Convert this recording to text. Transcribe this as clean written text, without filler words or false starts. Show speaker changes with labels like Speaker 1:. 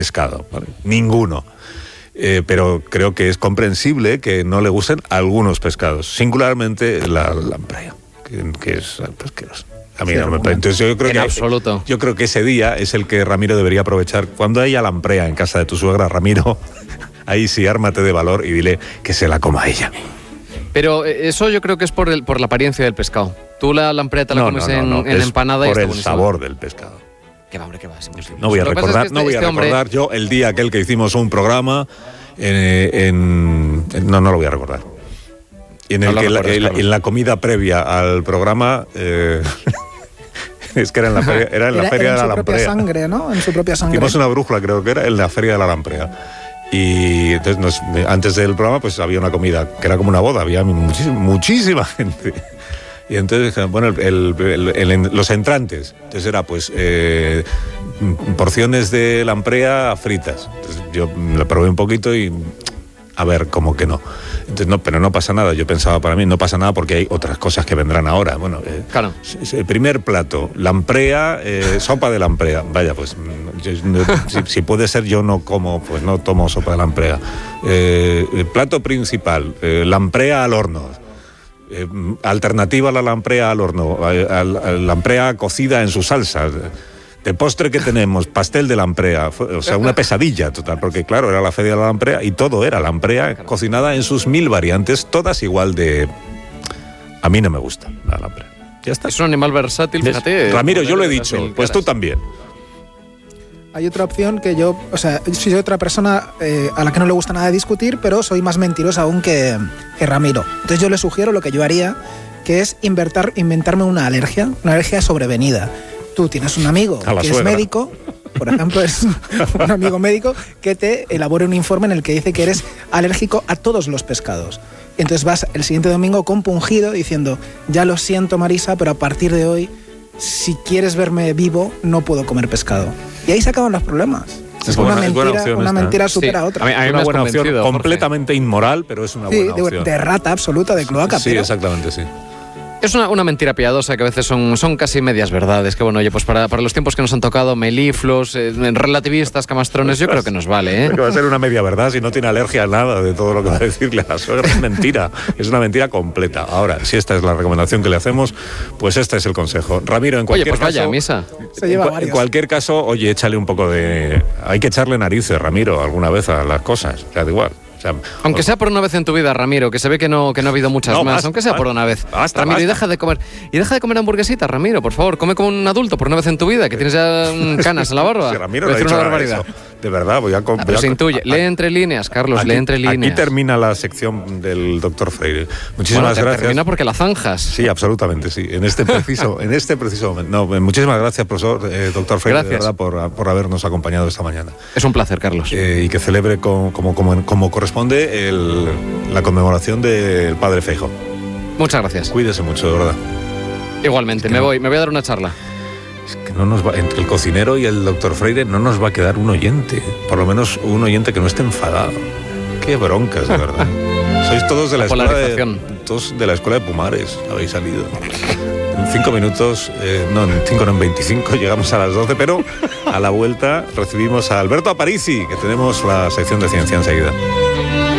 Speaker 1: pescado, ¿vale? Ninguno. Pero creo que es comprensible que no le gusten algunos pescados, singularmente la lamprea, que es asqueroso. A mí no me parece. Entonces yo creo que ese día es el que Ramiro debería aprovechar. Cuando haya lamprea en casa de tu suegra, Ramiro, ahí sí, ármate de valor y dile que se la coma ella.
Speaker 2: Pero eso yo creo que es por la apariencia del pescado. Tú la lamprea te la comes en empanada y
Speaker 1: por
Speaker 2: está
Speaker 1: el
Speaker 2: buenísimo.
Speaker 1: sabor del pescado.
Speaker 2: Qué va, hombre, qué va, es imposible.
Speaker 1: No voy a recordar yo el día aquel que hicimos un programa no lo voy a recordar. Y en en la comida previa al programa es que era en la feria de la lamprea. En su propia
Speaker 3: sangre, ¿no? En su propia sangre.
Speaker 1: Hicimos una brújula, creo que era, en la feria de la lamprea. Y entonces antes del programa pues había una comida que era como una boda, había muchísima gente. Y entonces, bueno, los entrantes, entonces era pues porciones de lamprea fritas. Entonces yo la probé un poquito y a ver, como que no. Entonces, pero no pasa nada, yo pensaba para mí, no pasa nada porque hay otras cosas que vendrán ahora. Bueno,
Speaker 2: claro.
Speaker 1: El primer plato, lamprea, sopa de lamprea. Vaya, pues si puede ser, yo no como, pues no tomo sopa de lamprea. El plato principal, lamprea al horno. Alternativa a la lamprea al horno, a la lamprea cocida en su salsa. De postre que tenemos, pastel de lamprea, o sea, una pesadilla total, porque claro, era la feria de la lamprea y todo era lamprea cocinada en sus 1000 variantes, todas igual de... A mí no me gusta la lamprea. Ya está.
Speaker 2: Es un animal versátil, fíjate.
Speaker 1: Ramiro, yo lo he dicho, pues tú también.
Speaker 3: Hay otra opción que yo, o sea, soy otra persona a la que no le gusta nada discutir, pero soy más mentirosa aún que Ramiro. Entonces yo le sugiero lo que yo haría, que es inventarme una alergia sobrevenida. Tú tienes un amigo que es médico, por ejemplo, es un amigo médico que te elabore un informe en el que dice que eres alérgico a todos los pescados. Entonces vas el siguiente domingo compungido diciendo, ya lo siento Marisa, pero a partir de hoy, si quieres verme vivo, no puedo comer pescado. Y ahí se acaban los problemas.
Speaker 1: Es una
Speaker 3: mentira supera a otra.
Speaker 2: A mí
Speaker 1: es una buena opción, completamente inmoral, pero es una buena opción.
Speaker 3: De rata absoluta, de cloaca.
Speaker 1: Sí,
Speaker 3: pero...
Speaker 1: exactamente, sí.
Speaker 2: Es una mentira piadosa que a veces son casi medias verdades. Que bueno, oye, pues para los tiempos que nos han tocado, meliflos, relativistas, camastrones, yo creo que nos vale, ¿eh?
Speaker 1: Que va a ser una media verdad si no tiene alergia a nada de todo lo que va a decirle a la suegra. Es mentira, es una mentira completa. Ahora, si esta es la recomendación que le hacemos, pues este es el consejo. Ramiro, en cualquier caso...
Speaker 2: vaya, misa.
Speaker 1: En cualquier caso, oye, échale un poco de... Hay que echarle narices, Ramiro, alguna vez a las cosas, o sea, da igual. O sea,
Speaker 2: aunque sea por una vez en tu vida, Ramiro, que se ve que no ha habido muchas más, aunque sea por una vez. Ramiro, y deja de comer hamburguesitas, Ramiro, por favor, come como un adulto por una vez en tu vida, que tienes ya canas en la barba.
Speaker 1: Sí, Ramiro, voy a decir una barbaridad. Eso. De verdad, voy a...
Speaker 2: Pero se intuye. Lee entre líneas, Carlos, lee entre líneas.
Speaker 1: Aquí termina la sección del doctor Freire. Muchísimas gracias.
Speaker 2: Termina porque la zanjas.
Speaker 1: Sí, absolutamente, sí. En este preciso momento. No, muchísimas gracias, profesor, doctor Freire, de verdad, por habernos acompañado esta mañana.
Speaker 2: Es un placer, Carlos.
Speaker 1: Y que celebre como corresponde la conmemoración del padre Feijóo.
Speaker 2: Muchas gracias.
Speaker 1: Cuídese mucho, de verdad.
Speaker 2: Igualmente, me voy a dar una charla.
Speaker 1: Es que no nos va, entre el cocinero y el doctor Freire no nos va a quedar un oyente, por lo menos un oyente que no esté enfadado. Qué broncas, de verdad. Sois todos de la escuela de Pumares, habéis salido. En 5 minutos, en 25 llegamos a las 12, pero a la vuelta recibimos a Alberto Aparici, que tenemos la sección de ciencia enseguida.